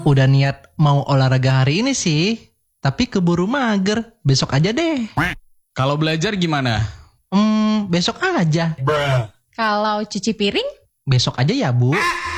Udah niat mau olahraga hari ini sih, tapi keburu mager. Besok aja deh. Kalau belajar gimana? Besok aja. Kalau cuci piring? Besok aja ya, Bu.